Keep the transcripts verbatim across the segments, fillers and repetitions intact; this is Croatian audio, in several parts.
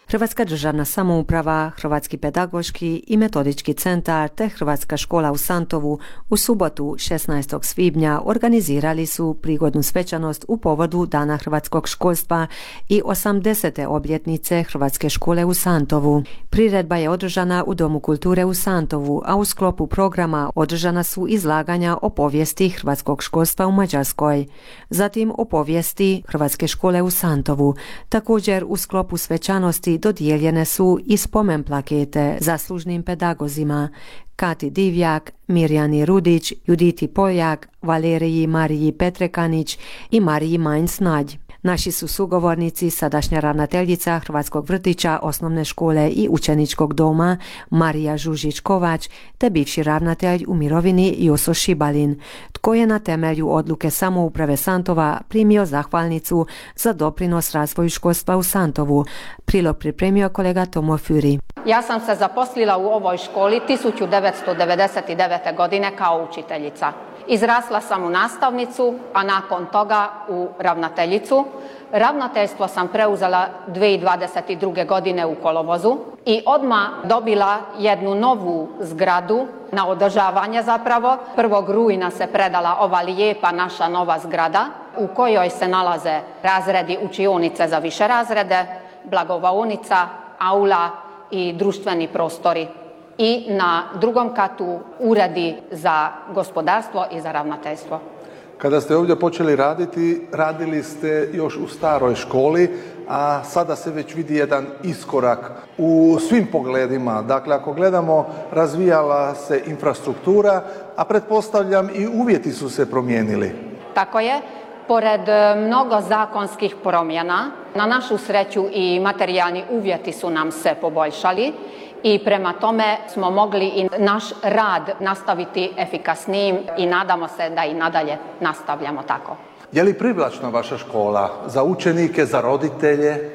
Hrvatska državna samouprava, Hrvatski pedagoški i metodički centar te Hrvatska škola u Santovu u subotu šesnaestog svibnja organizirali su prigodnu svečanost u povodu Dana hrvatskog školstva i osamdesete obljetnice Hrvatske škole u Santovu. Priredba je održana u Domu kulture u Santovu, a u sklopu programa održana su izlaganja o povijesti hrvatskog školstva u Mađarskoj, zatim o povijesti Hrvatske škole u Santovu. Također u sklopu svečanosti dodijeljene su i spomen plakete zaslužnim pedagozima Kati Divjak, Mirjani Rudić, Juditi Poljak, Valeriji Mariji Petrekanić i Mariji Manj-Snadj. Naši su sugovornici sadašnja ravnateljica Hrvatskog vrtića, osnovne škole i učeničkog doma Marija Žužić-Kovač te bivši ravnatelj u mirovini Joso Šibalin, tko je na temelju odluke samouprave Santova primio zahvalnicu za doprinos razvoju školstva u Santovu. Prilog pripremio kolega Tomo Furi. Ja sam se zaposlila u ovoj školi tisuću devetsto devedeset devete. godine kao učiteljica. Izrasla sam u nastavnicu, a nakon toga u ravnateljicu. Ravnateljstvo sam preuzela dvije tisuće dvadeset druge. godine u kolovozu i odmah dobila jednu novu zgradu na održavanje zapravo. prvog rujna se predala ova lijepa naša nova zgrada u kojoj se nalaze razredi učionice za više razrede, blagovaonica, aula i društveni prostori. I na drugom katu uredi za gospodarstvo i za ravnateljstvo. Kada ste ovdje počeli raditi, radili ste još u staroj školi, a sada se već vidi jedan iskorak u svim pogledima. Dakle, ako gledamo, razvijala se infrastruktura, a pretpostavljam i uvjeti su se promijenili. Tako je. Pored mnogo zakonskih promjena, na našu sreću i materijalni uvjeti su nam se poboljšali i prema tome smo mogli i naš rad nastaviti efikasnijim i nadamo se da i nadalje nastavljamo tako. Je li privlačna vaša škola za učenike, za roditelje?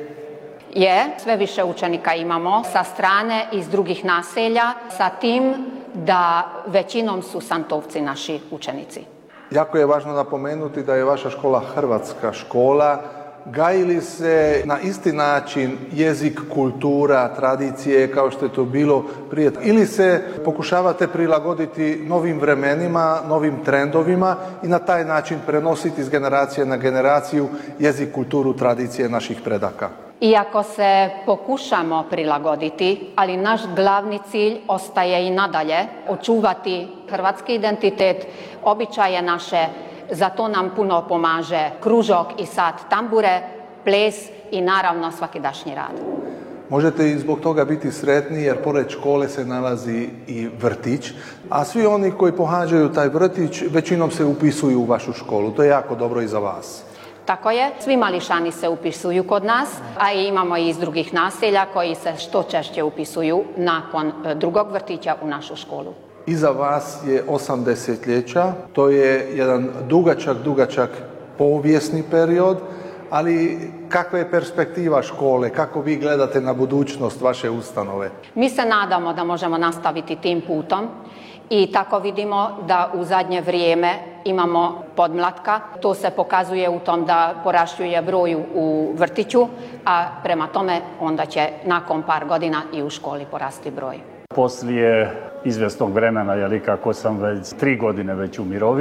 Je, sve više učenika imamo sa strane iz drugih naselja, sa tim da većinom su Santovci naši učenici. Jako je važno napomenuti da je vaša škola hrvatska škola. Gaji li se na isti način jezik, kultura, tradicije kao što je to bilo prije? Ili se pokušavate prilagoditi novim vremenima, novim trendovima i na taj način prenositi iz generacije na generaciju jezik, kulturu, tradicije naših predaka? Iako se pokušamo prilagoditi, ali naš glavni cilj ostaje i nadalje očuvati hrvatski identitet, običaje naše. Zato nam puno pomaže kružok i sat tambure, ples i naravno svakidašnji rad. Možete i zbog toga biti sretni jer pored škole se nalazi i vrtić, a svi oni koji pohađaju taj vrtić većinom se upisuju u vašu školu. To je jako dobro i za vas. Tako je, svi mališani se upisuju kod nas, a i imamo i iz drugih naselja koji se što češće upisuju nakon drugog vrtića u našu školu. Iza vas je osam desetljeća, to je jedan dugačak, dugačak povijesni period, ali kakva je perspektiva škole, kako vi gledate na budućnost vaše ustanove? Mi se nadamo da možemo nastaviti tim putom i tako vidimo da u zadnje vrijeme imamo podmlatka. To se pokazuje u tom da porašćuje broj u vrtiću, a prema tome onda će nakon par godina i u školi porasti broj. Poslije izvjesnog vremena, jeli kako sam već tri godine već u mirovini,